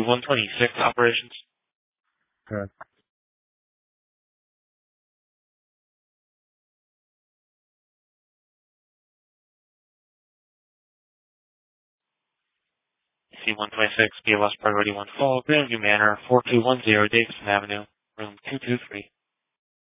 C-126 operations. Good. C-126, BLS Priority 1 Fall, Grandview Manor, 4210 Davidson Avenue, room 223.